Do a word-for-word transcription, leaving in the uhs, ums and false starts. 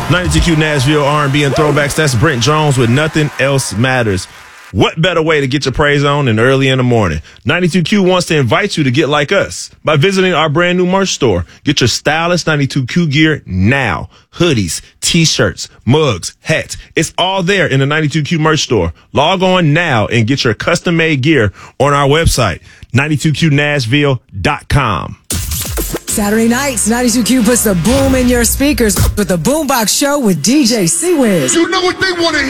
ninety-two Q Nashville R and B and throwbacks. That's Brent Jones with Nothing Else Matters. What better way to get your praise on than early in the morning? ninety-two Q wants to invite you to get like us by visiting our brand new merch store. Get your stylish ninety-two Q gear now. Hoodies, t-shirts, mugs, hats. It's all there in the ninety-two Q merch store. Log on now and get your custom-made gear on our website, ninety-two Q Nashville dot com. Saturday nights, ninety-two Q puts the boom in your speakers with the Boombox Show with D J C-Wiz. You know what they want to